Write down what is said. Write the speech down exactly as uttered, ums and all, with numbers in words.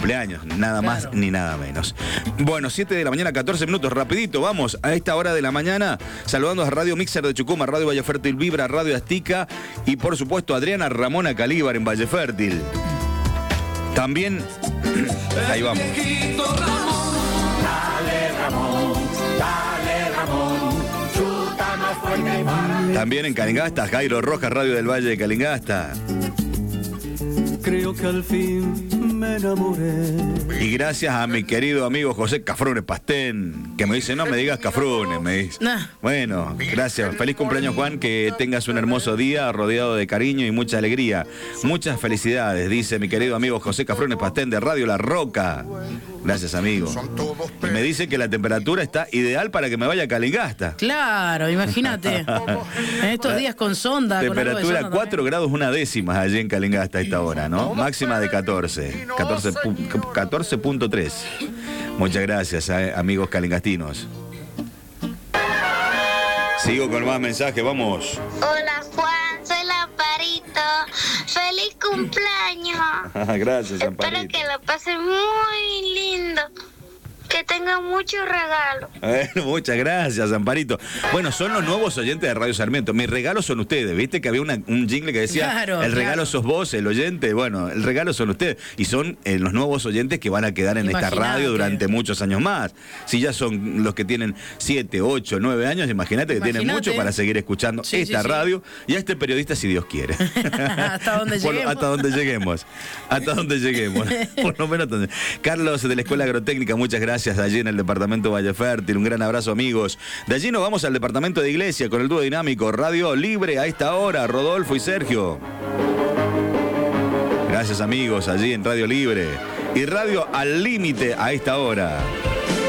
cumpleaños, nada más Claro. ni nada menos. Bueno, siete de la mañana, catorce minutos, rapidito, vamos a esta hora de la mañana, saludando a Radio Mixer de Chucuma, Radio Valle Fértil Vibra, Radio Aztica y por supuesto Adriana Ramona Calíbar en Valle Fértil. También, ahí vamos. También en Calingasta, Jairo Rojas, Radio del Valle de Calingasta. Creo que al fin me enamoré. Y gracias a mi querido amigo José Cafrune Pastén, que me dice, no me digas Cafrune, me dice. Nah. Bueno, gracias. Feliz cumpleaños, Juan, que tengas un hermoso día rodeado de cariño y mucha alegría. Muchas felicidades, dice mi querido amigo José Cafrune Pastén de Radio La Roca. Gracias, amigo. Y me dice que la temperatura está ideal para que me vaya a Calingasta. Claro, imagínate. En estos días con sonda. con algo de Temperatura sonda cuatro grados una décima allí en Calingasta a esta hora, ¿no? Máxima de catorce. catorce punto tres. Muchas gracias, eh, amigos calingastinos. Sigo con más mensajes, vamos. Hola Juan, soy Lamparito. ¡Feliz cumpleaños! Gracias, Espero Amparito. que lo pasen muy lindo. Que tengan muchos regalos. Bueno, muchas gracias, Amparito. Bueno, son los nuevos oyentes de Radio Sarmiento. Mis regalos son ustedes. ¿Viste que había una- un jingle que decía, Claro, el regalo claro. sos vos, el oyente? Bueno, el regalo son ustedes. Y son eh, los nuevos oyentes que van a quedar en esta Imaginate. radio durante muchos años más. Si ya son los que tienen siete, ocho, nueve años, imagínate que tienen Imagínate. mucho para seguir escuchando Sí, esta sí, sí. radio y a este periodista si Dios quiere. Hasta donde Por- lleguemos. hasta donde lleguemos. Hasta donde lleguemos. Por lo menos hasta donde- Carlos de la Escuela Agrotécnica, muchas gracias. De allí en el departamento Valle Fértil. Un gran abrazo, amigos. De allí nos vamos al departamento de Iglesia con el dúo dinámico Radio Libre a esta hora. Rodolfo y Sergio. Gracias, amigos, allí en Radio Libre. Y Radio Al Límite a esta hora.